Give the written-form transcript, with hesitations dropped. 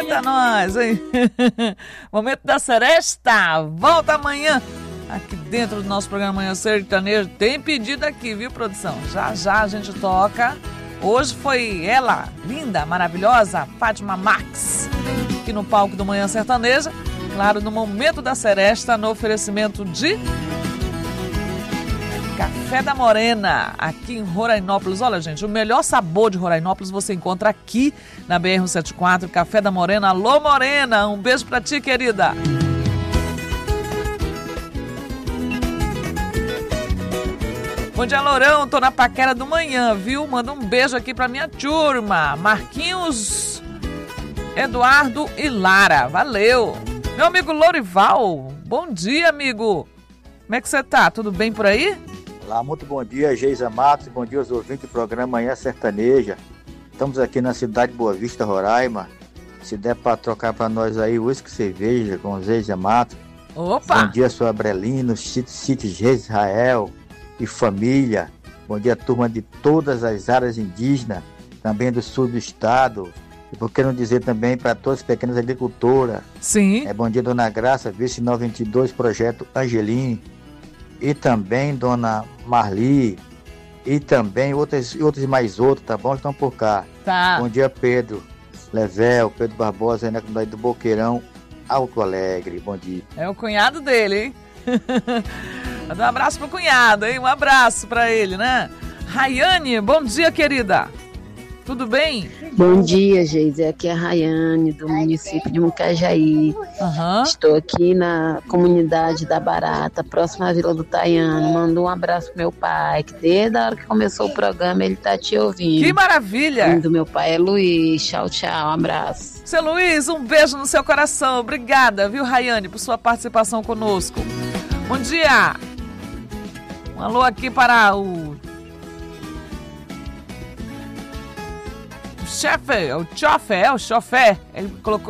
Eita, nós, hein? Momento da Seresta. Volta amanhã. Aqui dentro do nosso programa Manhã Sertanejo. Tem pedido aqui, viu, produção? Já já a gente toca. Hoje foi ela, linda, maravilhosa, Fátima Max, aqui no palco do Manhã Sertaneja. Claro, no Momento da Seresta, no oferecimento de Café da Morena, aqui em Rorainópolis. Olha, gente, o melhor sabor de Rorainópolis você encontra aqui na BR-174, Café da Morena. Alô, Morena, um beijo pra ti, querida. Bom dia, Lourão, tô na paquera do manhã, viu? Manda um beijo aqui pra minha turma, Marquinhos, Eduardo e Lara, valeu. Meu amigo Lourival, bom dia, amigo. Como é que você tá? Tudo bem por aí? Olá, muito bom dia, Geisa Matos, bom dia aos ouvintes do programa Manhã Sertaneja. Estamos aqui na cidade de Boa Vista, Roraima. Se der para trocar para nós aí uísque e cerveja com Geisa Matos. Opa! Bom dia, sou Abrelino, City Israel e família. Bom dia, turma de todas as áreas indígenas, também do sul do estado. E por que não dizer também para todas as pequenas agricultoras. Sim. Bom dia, Dona Graça, Vice 922, Projeto Angelim. E também Dona Marli. E também outros mais outros, tá bom? Estão por cá. Tá. Bom dia, Pedro Level, Pedro Barbosa, aí na comunidade do Boqueirão, Alto Alegre. Bom dia. É o cunhado dele, hein? Manda um abraço pro cunhado, hein? Um abraço pra ele, né? Rayane, bom dia, querida. Tudo bem? Bom dia, Geise. Aqui é a Rayane, do município de Mucajaí. Estou aqui na comunidade da Barata, próxima à Vila do Taiano. Mando um abraço pro meu pai, que desde a hora que começou o programa ele tá te ouvindo. Que maravilha! O nome do meu pai é Luiz. Tchau, tchau. Um abraço. Seu Luiz, um beijo no seu coração. Obrigada, viu, Rayane, por sua participação conosco. Bom dia! Um alô aqui para o chefe, o chofé, ele colocou